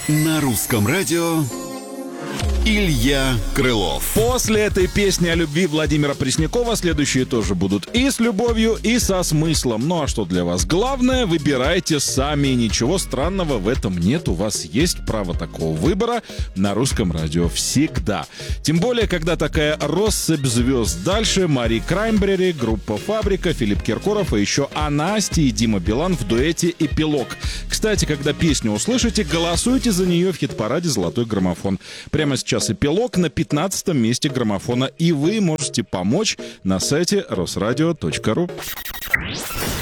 На русском радио Илья Крылов. После этой песни о любви Владимира Преснякова следующие тоже будут и с любовью, и со смыслом. Ну а что для вас главное, выбирайте сами. Ничего странного в этом нет. У вас есть право такого выбора на русском радио всегда. Тем более, когда такая россыпь звезд. Дальше Мари Краймбрери, группа «Фабрика», Филипп Киркоров, и еще Анастия и Дима Билан в дуэте «Эпилог». Кстати, когда песню услышите, голосуйте за нее в хит-параде «Золотой граммофон». Прямо сейчас «Эпилог» на 15-м месте граммофона, и вы можете помочь на сайте rosradio.ru.